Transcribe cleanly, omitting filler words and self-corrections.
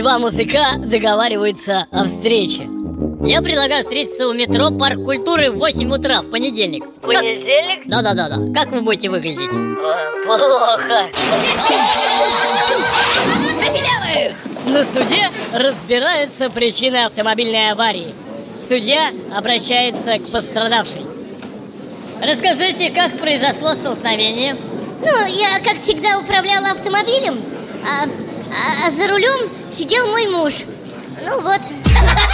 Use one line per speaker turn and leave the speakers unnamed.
Два музыка договариваются о встрече. Я предлагаю встретиться у метро Парк культуры в 8 утра в понедельник.
Понедельник?
Да. Как вы будете выглядеть?
Плохо.
Забелявых! На суде разбираются причины автомобильной аварии. Судья обращается к пострадавшей. Расскажите, как произошло столкновение?
Ну, я, как всегда, управляла автомобилем, а за рулем сидел мой муж. Ну вот.